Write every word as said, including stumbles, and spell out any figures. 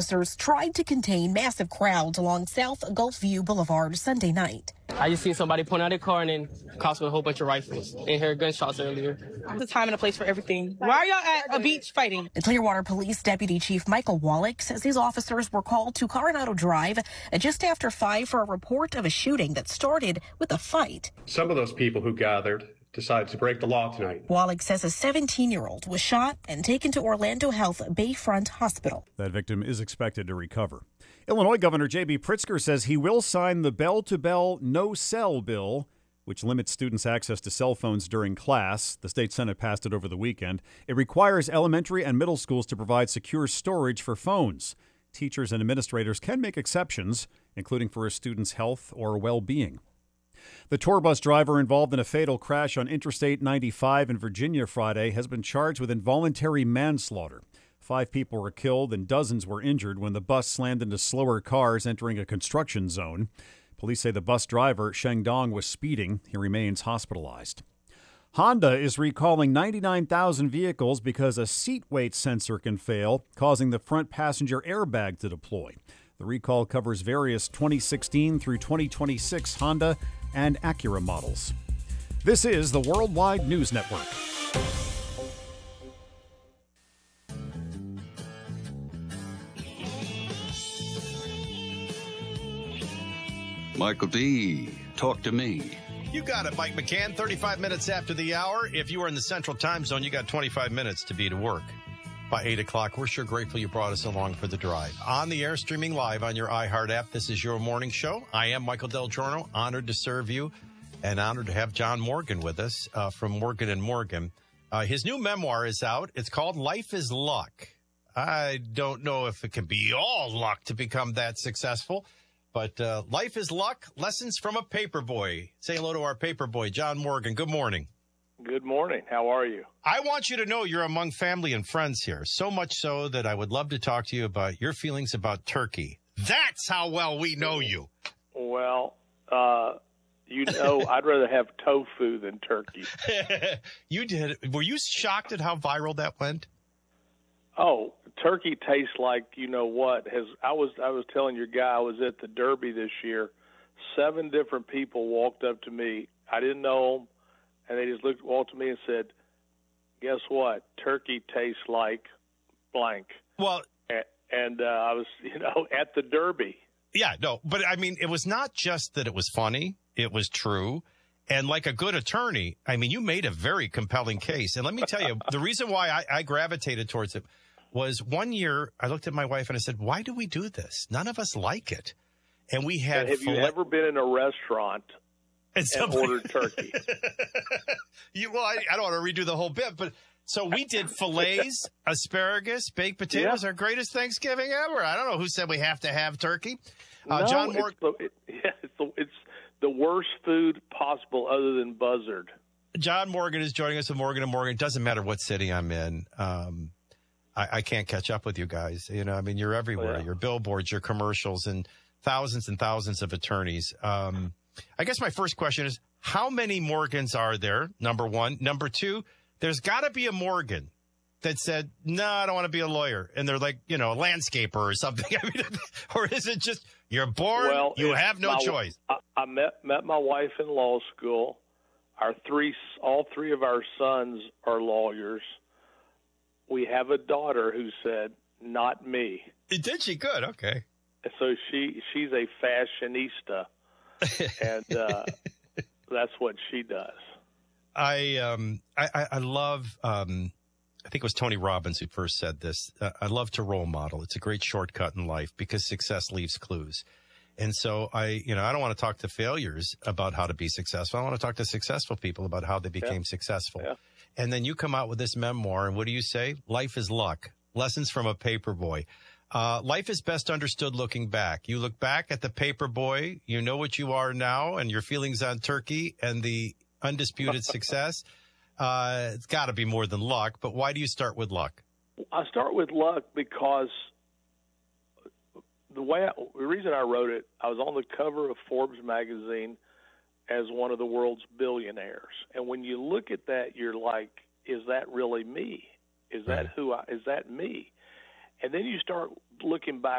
officers tried to contain massive crowds along South Gulfview Boulevard Sunday night. I just seen somebody point out their car and then cost me a whole bunch of rifles and heard gunshots earlier. There's a time and a place for everything. Why are y'all at a beach fighting? The Clearwater Police Deputy Chief Michael Wallach says these officers were called to Coronado Drive just after five for a report of a shooting that started with a fight. Some of those people who gathered decided to break the law tonight. Wallach says a seventeen-year-old was shot and taken to Orlando Health Bayfront Hospital. That victim is expected to recover. Illinois Governor J B. Pritzker says he will sign the bell-to-bell no-cell bill, which limits students' access to cell phones during class. The state Senate passed it over the weekend. It requires elementary and middle schools to provide secure storage for phones. Teachers and administrators can make exceptions, including for a student's health or well-being. The tour bus driver involved in a fatal crash on Interstate ninety-five in Virginia Friday has been charged with involuntary manslaughter. Five people were killed and dozens were injured when the bus slammed into slower cars entering a construction zone. Police say the bus driver, Sheng Dong, was speeding. He remains hospitalized. Honda is recalling ninety-nine thousand vehicles because a seat weight sensor can fail, causing the front passenger airbag to deploy. The recall covers various twenty sixteen through twenty twenty-six Honda and Acura models. This is the Worldwide News Network. Michael D., talk to me. You got it, Mike McCann. thirty-five minutes after the hour. If you are in the Central Time Zone, you got twenty-five minutes to be to work. By eight o'clock, we're sure grateful you brought us along for the drive. On the air, streaming live on your iHeart app, this is your morning show. I am Michael Del Giorno, honored to serve you, and honored to have John Morgan with us uh, from Morgan and Morgan. Uh, his new memoir is out. It's called Life is Luck. I don't know if it can be all luck to become that successful, but uh, Life is Luck, Lessons from a Paperboy. Say hello to our paperboy, John Morgan. Good morning. Good morning. How are you? I want you to know you're among family and friends here, so much so that I would love to talk to you about your feelings about turkey. That's how well we know you. Well, uh, you know, I'd rather have tofu than turkey. You did. Were you shocked at how viral that went? Oh, turkey tastes like, you know what? Has I was I was telling your guy I was at the Derby this year. Seven different people walked up to me. I didn't know them. And they just looked, walked to me and said, guess what? Turkey tastes like blank. Well, and, and uh, I was, you know, at the Derby. Yeah, no, but I mean, it was not just that it was funny. It was true. And like a good attorney, I mean, you made a very compelling case. And let me tell you, the reason why I, I gravitated towards it was one year I looked at my wife and I said, why do we do this? None of us like it. And we had. And have you ever been in a restaurant and, and ordered turkey? you, well, I, I don't want to redo the whole bit, but so we did fillets, asparagus, baked potatoes, yeah. Our greatest Thanksgiving ever. I don't know who said we have to have turkey. Uh, no, John Morgan. It's, the, it, yeah, it's, the, it's the worst food possible other than buzzard. John Morgan is joining us with Morgan and Morgan. It doesn't matter what city I'm in. Um, I, I can't catch up with you guys. You know, I mean, you're everywhere. Yeah. Your billboards, your commercials, and thousands and thousands of attorneys. Um, I guess my first question is, how many Morgans are there, number one? Number two, there's got to be a Morgan that said, no, I don't want to be a lawyer. And they're like, you know, a landscaper or something. I mean, or is it just, you're born, well, you have no my, choice? I, I met met my wife in law school. Our three, all three of our sons are lawyers. We have a daughter who said, not me. Did she? Good, okay. So she she's a fashionista, and uh, that's what she does. I um I, I love um I think it was Tony Robbins who first said this. Uh, I love to role model. It's a great shortcut in life because success leaves clues. And so I you know I don't want to talk to failures about how to be successful. I want to talk to successful people about how they became yeah. successful. Yeah. And then you come out with this memoir, and what do you say? Life is luck. Lessons from a paperboy. Uh, life is best understood looking back. You look back at the paperboy, you know what you are now and your feelings on turkey and the undisputed success. Uh, it's got to be more than luck, but why do you start with luck? I start with luck because the way I, the reason I wrote it, I was on the cover of Forbes magazine as one of the world's billionaires. And when you look at that, you're like, is that really me? Is that who I, is that me? And then you start looking back